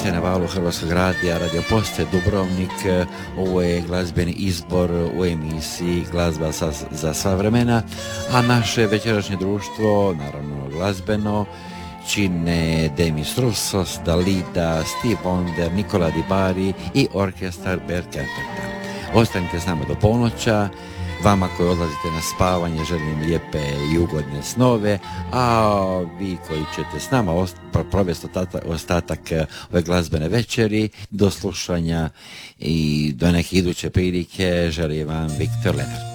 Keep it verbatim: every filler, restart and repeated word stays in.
ste na valu Hrvatskog radija, Radio Postaje Dubrovnik. Ovo je glazbeni izbor u emisiji Glazba sa, za sva vremena, a naše večerašnje društvo, naravno glazbeno, čine Demis Roussos, Dalida, Steve Wonder, Nicola Di Bari i orkestar Bert Carpenter. Ostanite s nama do ponoća. Vama koji odlazite na spavanje želim lijepe i ugodne snove, a vi koji ćete s nama ost- provesti ostatak ove glazbene večeri, do slušanja i do neke iduće prilike želim vam Viktor Leonard.